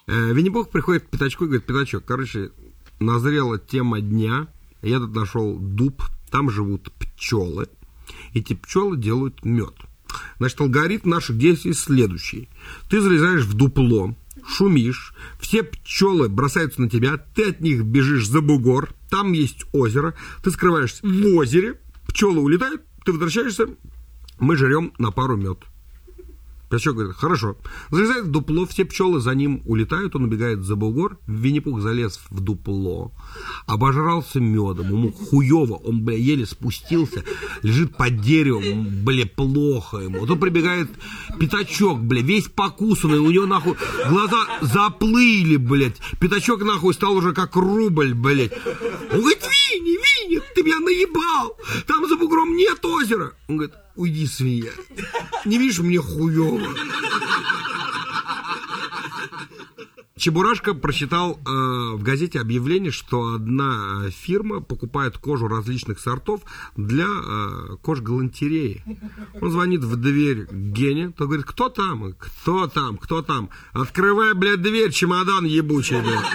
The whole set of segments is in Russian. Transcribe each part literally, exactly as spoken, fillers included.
Винни-Пух приходит к Пятачку и говорит: Пятачок, короче, назрела тема дня, я тут нашел дуб, там живут пчелы, эти пчелы делают мед. Значит, алгоритм наших действий следующий. Ты залезаешь в дупло, шумишь, все пчелы бросаются на тебя, ты от них бежишь за бугор, там есть озеро, ты скрываешься в озере, пчелы улетают, ты возвращаешься, мы жрем на пару мед. Пятачок говорит: хорошо. Залезает в дупло, все пчелы за ним улетают, он убегает за бугор, Винни-Пух залез в дупло, обожрался медом, ему хуево, он, бля, еле спустился, лежит под деревом, бля, плохо ему. Вот он прибегает Пятачок, бля, весь покусанный, у него, нахуй, глаза заплыли, блядь. Пятачок, нахуй, стал уже как рубль, блядь. Он говорит: Винни, Винни, ты меня наебал, там за бугром нет озера. Он говорит: уйди, свинья, не видишь, мне хуёво. Чебурашка прочитал э, в газете объявление, что одна фирма покупает кожу различных сортов для э, кожгалантереи. Он звонит в дверь Гене, то говорит: кто там? Кто там? Кто там? Открывай, блядь, дверь, чемодан ебучий, блядь.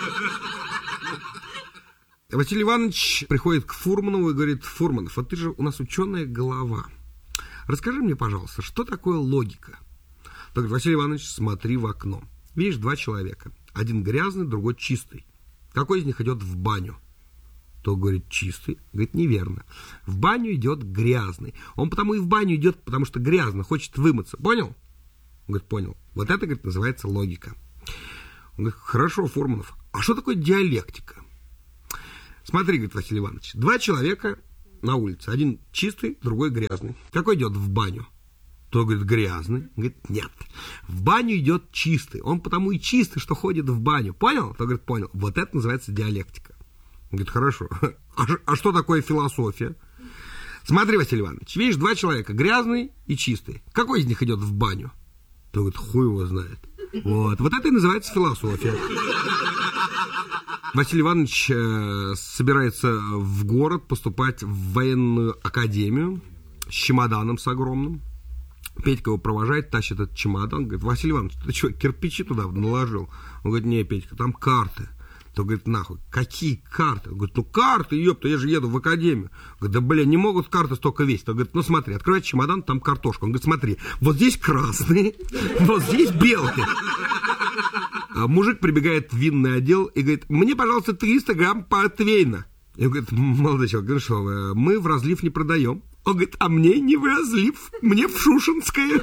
Василий Иванович приходит к Фурманову и говорит: Фурманов, а ты же у нас ученая голова. Расскажи мне, пожалуйста, что такое логика? Так, Василий Иванович, смотри в окно. Видишь, два человека. Один грязный, другой чистый. Какой из них идет в баню? То говорит: чистый. Говорит: неверно. В баню идет грязный. Он потому и в баню идет, потому что грязно, хочет вымыться. Понял? Он говорит: понял. Вот это, говорит, называется логика. Он говорит: хорошо, Фурманов. А что такое диалектика? Смотри, говорит Василий Иванович, два человека на улице. Один чистый, другой грязный. Какой идет в баню? То говорит: грязный. Говорит: нет. В баню идет чистый. Он потому и чистый, что ходит в баню. Понял? То говорит: понял. Вот это называется диалектика. Он говорит: хорошо. А, а что такое философия? Смотри, Василий Иванович, видишь, два человека, грязный и чистый. Какой из них идет в баню? То говорит: хуй его знает. Вот. Вот это и называется философия. Василий Иванович э, собирается в город поступать в военную академию с чемоданом с огромным. Петька его провожает, тащит этот чемодан. Говорит: Василий Иванович, ты что, кирпичи туда наложил? Он говорит: не, Петька, там карты. То говорит: нахуй, какие карты? Он говорит: ну карты, ёпта, я же еду в академию. Говорит: да, бля, не могут карты столько весить. Он говорит: ну смотри, открывает чемодан, там картошка. Он говорит: смотри, вот здесь красные, вот здесь белые. А мужик прибегает в винный отдел и говорит: мне, пожалуйста, триста грамм портвейна. И он говорит: молодой человек, ну что, мы в разлив не продаем. Он говорит: а мне не в разлив, мне в Шушинское.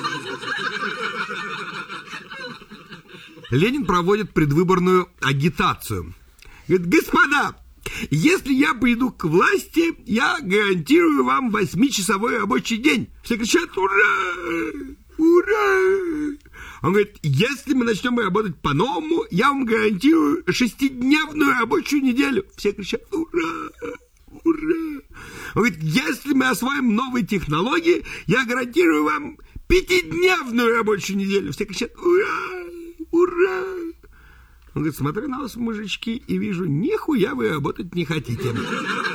Ленин проводит предвыборную агитацию. Говорит: господа, если я приду к власти, я гарантирую вам восьмичасовой рабочий день. Все кричат: ура! Ура! Он говорит: если мы начнем работать по-новому, я вам гарантирую шестидневную рабочую неделю. Все кричат: ура! Ура! Он говорит: если мы освоим новые технологии, я гарантирую вам пятидневную рабочую неделю. Все кричат: ура! Ура! Он говорит: смотрю на вас, мужички, и вижу, нихуя вы работать не хотите.